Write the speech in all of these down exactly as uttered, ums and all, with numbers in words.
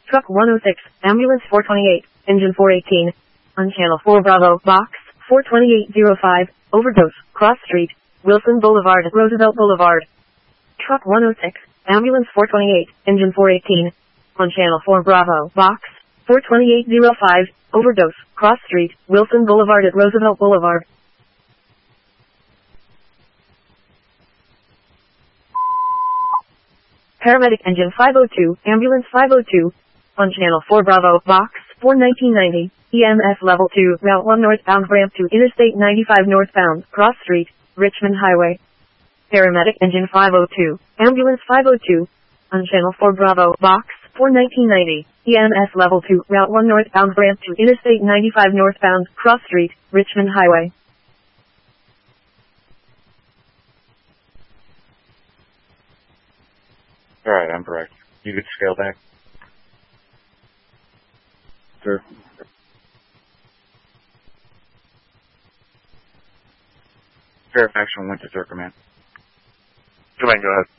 Truck one oh six, Ambulance four twenty-eight, Engine four eighteen. On Channel four Bravo, Box four twenty-eight oh five, Overdose, Cross Street, Wilson Boulevard, Roosevelt Boulevard. Truck one oh six, Ambulance four twenty-eight, Engine four eighteen. On Channel four Bravo, Box four twenty-eight oh five, Overdose, Cross Street, Wilson Boulevard at Roosevelt Boulevard. Paramedic Engine five oh two, Ambulance five oh two. On Channel four Bravo, Box four nineteen ninety, E M S Level two, Route one northbound ramp to Interstate ninety-five northbound, Cross Street, Richmond Highway. Paramedic Engine five oh two, Ambulance five oh two. On Channel four Bravo, Box four nineteen ninety, E M S Level two, Route one northbound ramp to Interstate ninety-five northbound, Cross Street, Richmond Highway. Alright, I'm correct. You could scale back. Sure. Fairfax from Winter Sir Command. Command, go ahead.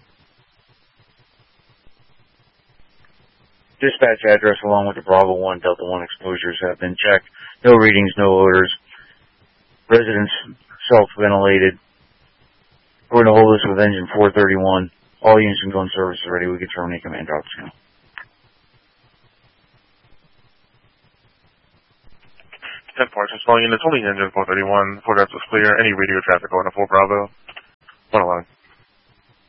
Dispatch address along with the Bravo one, Delta one exposures have been checked. No readings, no odors. Residents self-ventilated. We're going to hold this with engine four thirty-one. All units can go in service already. We can terminate command drop channel. ten four, just calling in. It's only engine four thirty-one. Four was clear. Any radio traffic going to four Bravo. one eleven.